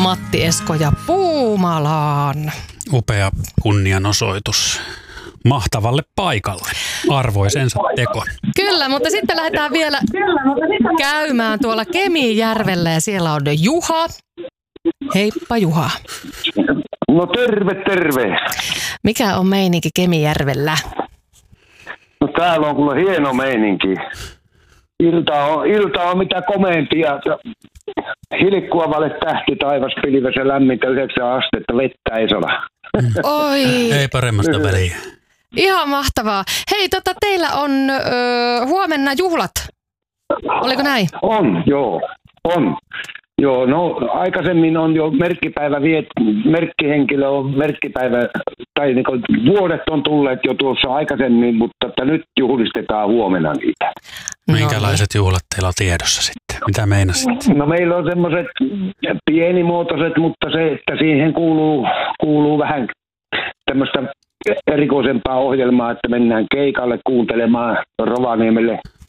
Matti Esko ja Puumalaan. Upea kunnianosoitus mahtavalle paikalle. Arvoisensa teko. Kyllä, mutta sitten lähdetään vielä käymään tuolla Kemijärvellä ja siellä on Juha. Heippa Juha. No terve. Mikä on meininki Kemijärvellä? No täällä on kyllä hieno meininki. Ilta on mitä komeimpia. Hilkkua vale tähti taivas pilvessä lämmintä 9 astetta, vettä ei sada. Oi. Ei paremmasta väliä. Ihan mahtavaa. Hei, teillä on huomenna juhlat. Oliko näin? On. Joo, no aikaisemmin on jo merkkihenkilö on merkkipäivä, tai niin kuin vuodet on tulleet jo tuossa aikaisemmin, mutta että nyt juhlistetaan huomenna niitä. Minkälaiset juhlat teillä on tiedossa sitten? Mitä meinasitte? No meillä on semmoiset pienimuotoiset, mutta se, että siihen kuuluu vähän tämmöistä erikoisempaa ohjelmaa, että mennään keikalle kuuntelemaan Rovaniemelle